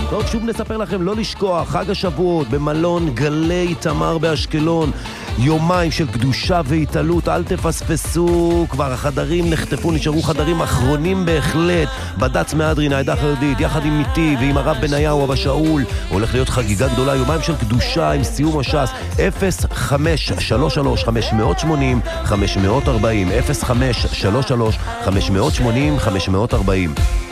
טוב, שוב נספר לכם לא לשכוח, חג השבועות במלון גלי תמר באשקלון, יומיים של קדושה והתעלות, אל תפספסו, כבר החדרים נחטפו, נשארו חדרים אחרונים בהחלט, בד"ץ מהדרין, העדה החרדית, יחד עם מיתי ועם הרב בניהו אבא שאול, הולך להיות חגיגה גדולה, יומיים של קדושה עם סיום הש"ס, 0533-580-540, 0533-580-540.